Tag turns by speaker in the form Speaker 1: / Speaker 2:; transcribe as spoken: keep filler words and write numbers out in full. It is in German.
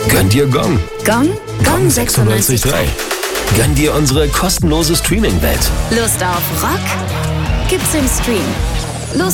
Speaker 1: Gönn dir Gong.
Speaker 2: Gong?
Speaker 1: Gong sechsundneunzig Komma drei. Gönn dir unsere kostenlose Streaming-Welt.
Speaker 2: Lust auf Rock? Gibt's im Stream.